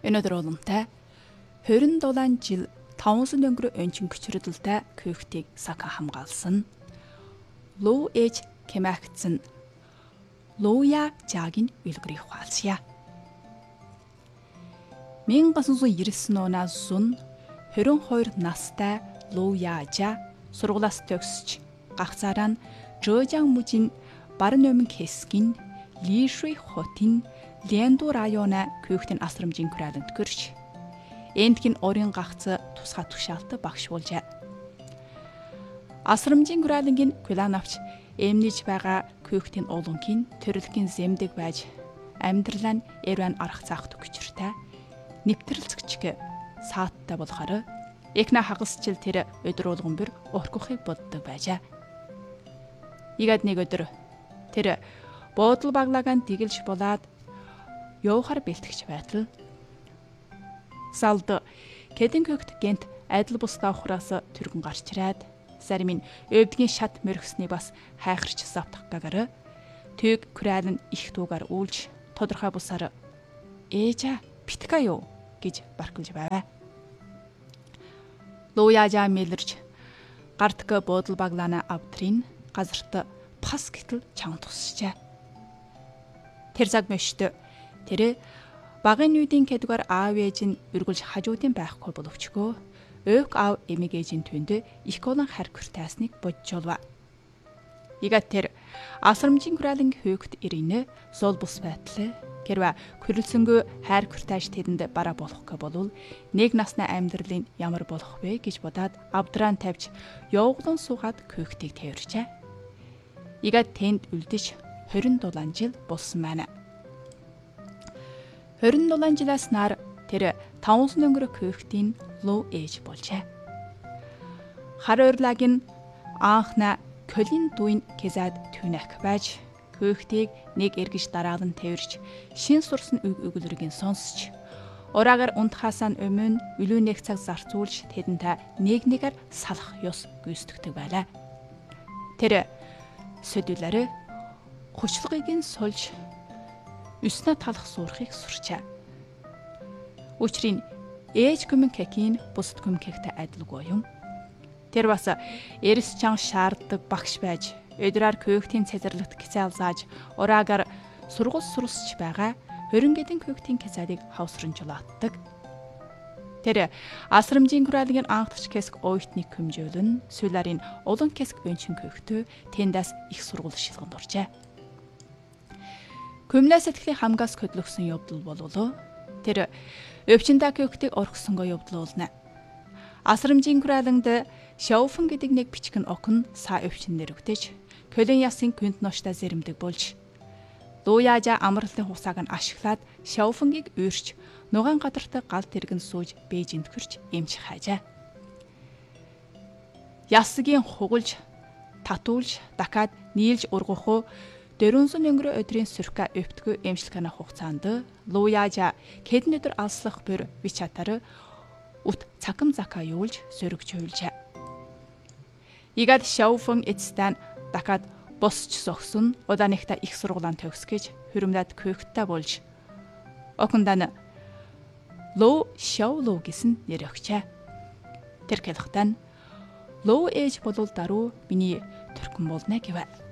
Өнөөдөр уламтай 27 жил 500 өнгөрөө өнчин көчрөдөлтэй көөхтийг сака хамгаалсан. Луу ээж кемэгцэн Лууя жаагийн үлгэрийг хуалсая. 1999 оноос зун 22 настай Лууяжа сургуулиас төгсөж гагцаараа нь Жожаан мужийн баруун өмнө хэсгийн Лишүй хотын Ленду районы көөхтийн асрамжийн күрэлэнд гэрч эндхийн орын гагц тусгай тушаалт багш болжээ. Асрамжийн күрэлэнгийн куланавч эмнэж байгаа көөхтийн олонгийн төрөлхийн зэмдэг байж амьдралаа нь эрвэн арах цаах төгчртэй нэвтрэлцэгчг сааттай болохоор экна хагасчил тэр өдөр болгон бүр орхихыг боддог байжээ. Игад нэг өдөр тэр буудал баглагаан тэгэлж болоод явахар бэлтгэж байтал салд кэдэн көөхт гэнт адил бусдаа ухраас түргэн гарч ирээд зарим нь өвдгийн шат мөргсний бас хайхарч завтах гагар төг күрэлэн их дуугаар үүлж тодорхой бусаар ээжа битга юу гэж баркалж байв. Лууяжа мэлэрч гартг буудал баглаана автрин газарт пас гítэл чаан тусчээ. Тэр цаг мөшт тэр багын нүдийн кэдгээр аав ээж нь үргэлж хажуудын байхгүй боловчгөө өөг аав эмэг ээжийн түнд их олон хар хүртээсныг боджолва. Игат тэр асрамжийн күрэлэнг хөөгт ирийнэ сол бус байтлаа гэрва хүрэлцэнгөө хайр хүртэж тэдэнд бараа болохгүй болвол нэг насны амьдралын ямар болох вэ гэж бодоод авдраан тавьж явглан суугаад көөхтийг тэрвэрчээ. Игат тэнд үлдэж 27 жил болсон байна. 27 жилаас нар тэр 500 өнгөрөө көөхтийн луу ээж болжээ. Хар урлагийн анхна колин дуин кезад түнэх байж көөхтийг нэг эргэж дараалан тэрвэрч шин сурсан өгүүлрийн сонсч ураагаар унтахаасаа өмнө үлүүнэх цаг зарцуулж тэдэнтэй нэгээр салах ёс гүйцэтгэдэг байлаа. Тэр сөдөлөөр хучлыгыг нь сулж өснө талах суурхыг сурчаа. Учрын ээж коммуникийн бусад коммуниктэй адилгүй юм. Тэр бас эрс чанга шаарддаг багш байж өдрөөр көөхтийн цэзэрлэгт кицэл зааж ураагаар сургууль сурсч байгаа 20 гэдэн көөхтийн кицалыг хавсранжуулдаг. Тэр асрамжийн күрэлгийн анхдагч кэск ойтник хөмжөөлөн сүлэрийн олон кэск өнчин көөхтөө тэндээс их сургууль шилгэнд оржээ. Көмнэс сэтгэлийн хамгаас хөдлөгсөн явдал болвол тэр өвчнөд көөхтийг орхсонгоо явдал болно. Асрамжийн күрэлэнд шауфан гэдэг нэг бичгэн окн са өвчин нэрвдэж колин ясын күнт ноштой зэрэмдэг болж Лууяжа амралтын хусааг нь ашиглаад шауфангийг уурч нугаан гадарт гал тэргэн сууж Бээжинд хүрч эмч хайжаа. Ясгийн хугалж татуулж дахиад нийлж ургахуу 400 өнгөрөө өдрийн сүрка өвтгөө эмчилгээний хугацаанд Лууяжа хэдэн өдөр алслах бүр вичатаар ут цакам зака юулж сөрөгч хуйлжаа. Игад шауфан эцтэн дахиад босч согсон удааныхта их сургуулаан төгс гэж хөрөмдөд көөхттэй болж окондан Луу шаулуу гэсэн нэр өгчээ. Тэр хэлэхдээ Луу ээж болол даруу миний төркөн болно гэвэ.